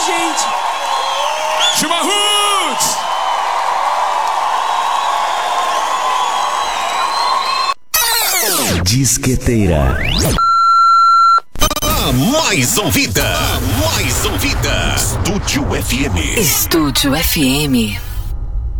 gente. Chama Roots! Disqueteira. A mais ouvida. Estúdio FM. Estúdio FM.